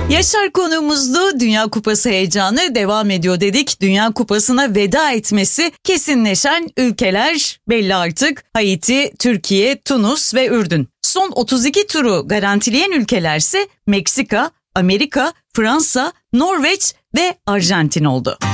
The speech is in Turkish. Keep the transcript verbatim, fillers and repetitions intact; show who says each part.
Speaker 1: Yaşar konuğumuzdu. Dünya Kupası heyecanı devam ediyor dedik. Dünya Kupası'na veda etmesi kesinleşen ülkeler belli artık. Haiti, Türkiye, Tunus ve Ürdün. Son otuz iki turu garantileyen ülkelerse Meksika, Amerika, Fransa, Norveç ve Arjantin oldu.